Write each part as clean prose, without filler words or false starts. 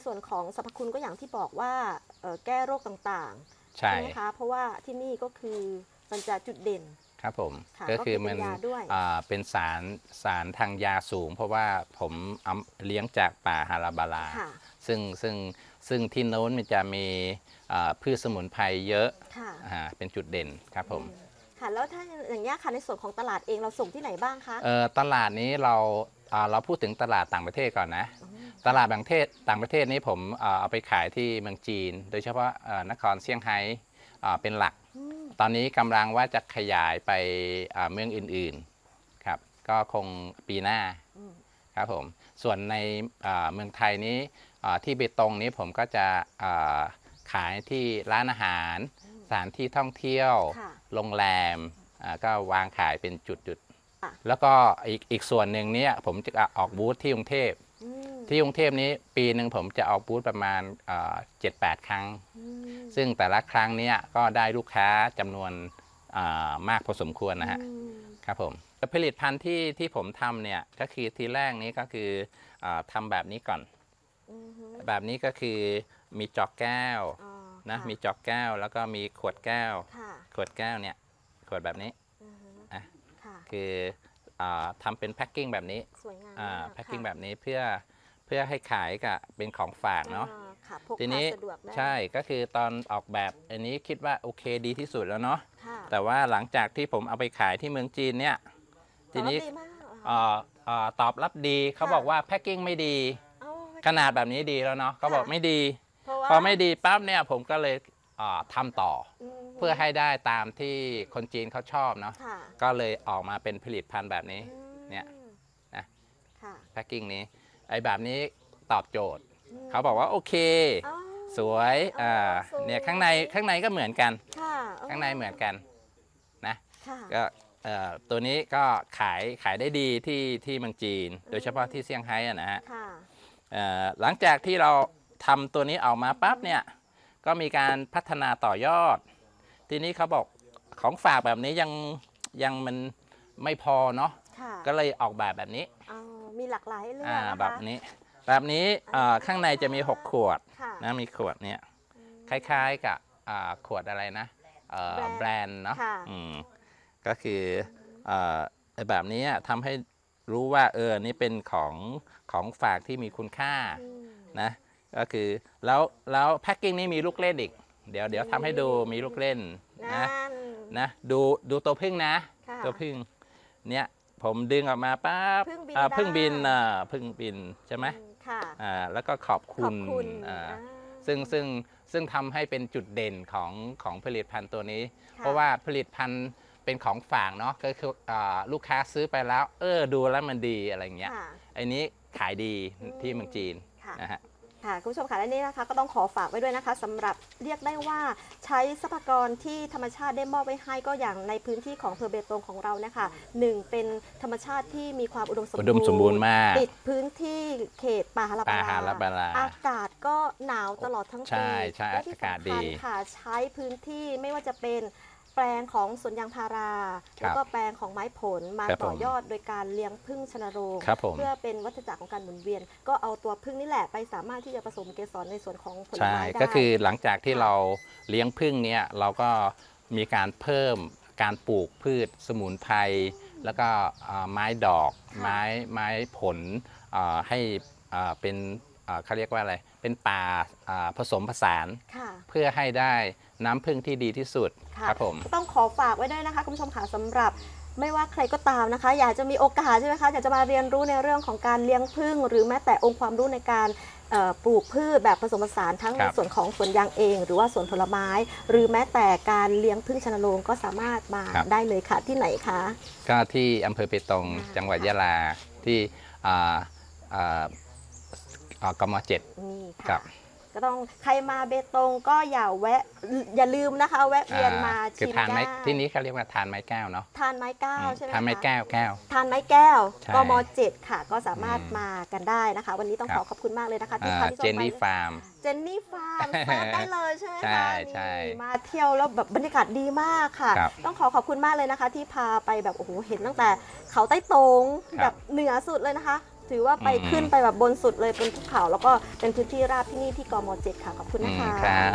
ส่วนของสรรพคุณก็อย่างที่บอกว่าแก้โรคต่างๆใช่ไหมคะเพราะว่าที่นี่ก็คือมันจะจุดเด่นครับผมค่ะก็คือมันเป็นยาด้วยเป็นสารทางยาสูง เพราะว่าผมเลี้ยงจากป่าฮาราบาราค่ะซึ่งที่โน้นมันจะมีพืชสมุนไพรเยอะค่ะเป็นจุดเด่นครับผมค่ะแล้วถ้าอย่างนี้ยค่ะในส่วนของตลาดเองเราส่งที่ไหนบ้างคะตลาดนี้เราพูดถึงตลาดต่างประเทศก่อนนะ ตลาดต่างประเทศนี้ผมเอาไปขายที่เมืองจีน โดยเฉพาะนครเซี่ยงไฮ้เป็นหลัก ตอนนี้กำลังว่าจะขยายไปเมืองอื่นๆครับก็คงปีหน้าครับผมส่วนในเมืองไทยนี้ที่เบตงนี้ผมก็จะขายที่ร้านอาหารสถานที่ท่องเที่ยวโรงแรมก็วางขายเป็นจุดๆแล้วก็อีกส่วนหนึ่งเนี่ยผมจะออกบูธที่กรุงเทพนี้ปีหนึ่งผมจะออกบูธประมาณ 7-8 ครั้งซึ่งแต่ละครั้งนี้ก็ได้ลูกค้าจำนวนมากพอสมควรนะฮะครับผมผลิตภัณฑ์ที่ผมทำเนี่ยก็คือทีแรกนี้ก็คือทำแบบนี้ก่อนแบบนี้ก็คือมีจอกแก้วนะมีจอกแก้วแล้วก็มีขวดแก้วเนี่ยขวดแบบนี้คือทำเป็นแพ็คกิ้งแบบนี้สวยงามแพ็คกิ้งแบบนี้เพื่อให้ขายกับเป็นของฝากเนาะทีนี้ใช่ก็คือตอนออกแบบอันนี้คิดว่าโอเคดีที่สุดแล้วเนาะแต่ว่าหลังจากที่ผมเอาไปขายที่เมืองจีนเนี่ยทีนี้ตอบรับดีเขาบอกว่าแพ็คกิ้งไม่ดีขนาดแบบนี้ดีแล้วเนาะเขาบอกไม่ดีพอไม่ดีปั๊บเนี่ยผมก็เลยทำต่อเพื่อให้ได้ตามที่คนจีนเขาชอบเนาะก็เลยออกมาเป็นผลิตภัณฑ์แบบนี้เนี่ยนะแพ็คกิ้งนี้ไอ้แบบนี้ตอบโจทย์เขาบอกว่าโอเคสวยเนี่ยข้างในก็เหมือนกันข้างในเหมือนกันนะก็ตัวนี้ก็ขายได้ดีที่เมืองจีนโดยเฉพาะที่เซี่ยงไฮ้นะฮะหลังจากที่เราทำตัวนี้ออกมาปั๊บเนี่ยก็มีการพัฒนาต่อยอดทีนี้เขาบอกของฝากแบบนี้ยังมันไม่พอเนาะก็เลยออกแบบนี้มีหลากหลายให้เลือกนะคะแบบนี้ข้างในจะมี6 ขวดนะมีขวดเนี่ยคล้ายๆกับขวดอะไรนะแบรนด์เนาะก็คือแบบนี้ทำให้รู้ว่านี่เป็นของฝากที่มีคุณค่านะก็คือแล้วแพ็คกิ้งนี้มีลูกเล่นอีกเดี๋ยวทำให้ดูมีลูกเล่นนะดูตัวพึ่งนะตัวพึ่งเนี่ยผมดึงออกมาปั๊บพึ่งบินใช่ไหมแล้วก็ขอบคุณซึ่งทำให้เป็นจุดเด่นของผลิตภัณฑ์ตัวนี้เพราะว่าผลิตภัณฑ์เป็นของฝากเนาะก็คือลูกค้าซื้อไปแล้วดูแล้วมันดีอะไรเงี้ยไอ้นี้ขายดีที่เมืองจีนนะฮะค่ะคุณผู้ชมค่ะและนี่นะคะก็ต้องขอฝากไว้ด้วยนะคะสำหรับเรียกได้ว่าใช้ทรัพยากรที่ธรรมชาติได้มอบไว้ให้ก็อย่างในพื้นที่ของอำเภอเบตงของเรานะคะ1เป็นธรรมชาติที่มีความอุดมสมบูรณ์มากติดพื้นที่เขตป่าฮาราบาราอากาศก็หนาวตลอดทั้งปีและที่สำคัญค่ะใช้พื้นที่ไม่ว่าจะเป็นแปลงของสวนยางพาราแล้วก็แปลงของไม้ผลมาต่อยอดโดยการเลี้ยงผึ้งชนโรงเพื่อเป็นวัฏจักรของการหมุนเวียนก็เอาตัวผึ้งนี่แหละไปสามารถที่จะผสมเกสรในส่วนของผลไม้ได้ก็คือหลังจากที่เราเลี้ยงผึ้งเนี่ยเราก็มีการเพิ่มการปลูกพืชสมุนไพรแล้วก็ไม้ดอกไม้ผลให้เป็นเขาเรียกว่าอะไรเป็นป่าผสมผสานเพื่อให้ได้น้ำผึ้งที่ดีที่สุดครับผมต้องขอฝากไว้ด้วยนะคะคุณผู้ชมค่ะสำหรับไม่ว่าใครก็ตามนะคะอยากจะมีโอกาสใช่ไหมคะอยากจะมาเรียนรู้ในเรื่องของการเลี้ยงผึ้งหรือแม้แต่องค์ความรู้ในการปลูกพืชแบบผสมผสานทั้งในส่วนของสวนยางเองหรือว่าสวนผลไม้หรือแม้แต่การเลี้ยงผึ้งชนโรงก็สามารถมาได้เลยค่ะที่ไหนคะก็ที่อำเภอเปตงจังหวัดยะลาที่กม.7 นี่ค่ะก็ต้องใครมาเบตงก็อย่าลืมนะคะแวะเวียนมาชิมได้ที่นี้เขาเรียกว่าทานไม้แก้วเนาะทานไม้แก้วใช่ไหมคะทานไม้แก้วทานไม้แก้วกม.7ค่ะก็สามารถมากันได้นะคะวันนี้ต้องขอบคุณมากเลยนะคะที่พาที่ชมไปเจนนี่ฟาร์มได้เลยใช่ไหมคะใช่มาเที่ยวแล้วแบบบรรยากาศดีมากค่ะต้องขอบคุณมากเลยนะคะที่พาไปแบบโอ้โหเห็นตั้งแต่เขาใต้ตงแบบเหนือสุดเลยนะคะถือว่าไปขึ้นไปแบบบนสุดเลยเป็นภูเขาแล้วก็เป็นพื้นที่ราบที่นี่ที่กม.7 ค่ะขอบคุณนะคะครับ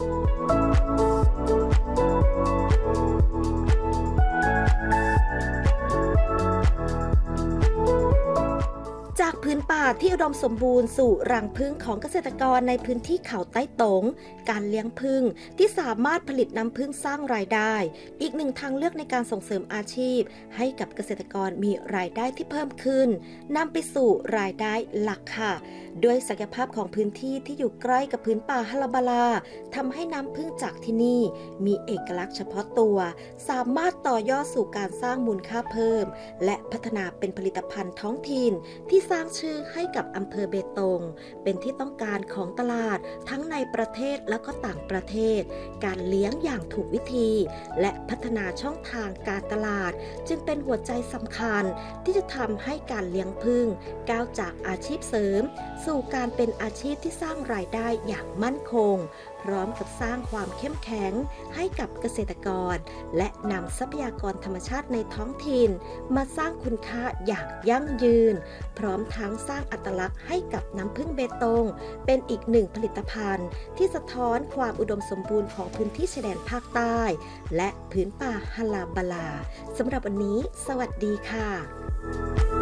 จากพื้นป่าที่อุดมสมบูรณ์สู่รังผึ้งของเกษตรกรในพื้นที่เขาใต้ตงการเลี้ยงผึ้งที่สามารถผลิตน้ำผึ้งสร้างรายได้อีกหนึ่งทางเลือกในการส่งเสริมอาชีพให้กับเกษตรกรมีรายได้ที่เพิ่มขึ้นนำไปสู่รายได้หลักค่ะด้วยศักยภาพของพื้นที่ที่อยู่ใกล้กับพื้นป่าฮัลลาบาลาทำให้น้ำผึ้งจากที่นี่มีเอกลักษณ์เฉพาะตัวสามารถต่อยอดสู่การสร้างมูลค่าเพิ่มและพัฒนาเป็นผลิตภัณฑ์ท้องถิ่นที่สร้างชื่อให้กับอำเภอเบตงเป็นที่ต้องการของตลาดทั้งในประเทศและก็ต่างประเทศการเลี้ยงอย่างถูกวิธีและพัฒนาช่องทางการตลาดจึงเป็นหัวใจสำคัญที่จะทำให้การเลี้ยงผึ้งก้าวจากอาชีพเสริมสู่การเป็นอาชีพที่สร้างรายได้อย่างมั่นคงพร้อมกับสร้างความเข้มแข็งให้กับเกษตรกรและนำทรัพยากรธรรมชาติในท้องถิ่นมาสร้างคุณค่าอย่างยั่งยืนพร้อมทั้งสร้างอัตลักษณ์ให้กับน้ำผึ้งเบตงเป็นอีกหนึ่งผลิตภัณฑ์ที่สะท้อนความอุดมสมบูรณ์ของพื้นที่ชายแดนภาคใต้และพื้นป่าฮัลลาบาลาสำหรับวันนี้สวัสดีค่ะ